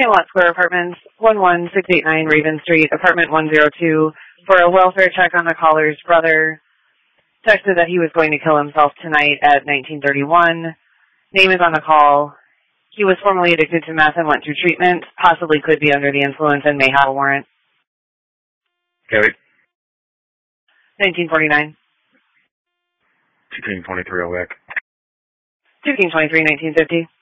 Camelot Square Apartments, 11689 Raven Street, apartment 102, for a welfare check on the caller's brother. Texted that he was going to kill himself tonight at 1931. Name is on the call. He was formerly addicted to meth and went through treatment, possibly could be under the influence and may have a warrant. Kelly. 1949. 2 King 23 Oak. 2 King 23, 1950.